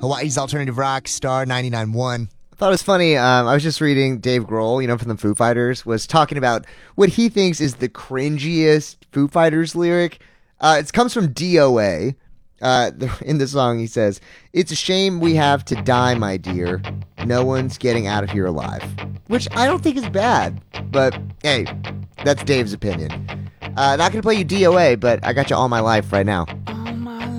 Hawaii's alternative rock, Star 99.1. I thought it was funny. I was just reading Dave Grohl, from the Foo Fighters, was talking about what he thinks is the cringiest Foo Fighters lyric. It comes from DOA. In the song, he says, "It's a shame we have to die, my dear. No one's getting out of here alive." Which I don't think is bad. But, hey, that's Dave's opinion. Not going to play you DOA, but I got you All My Life right now.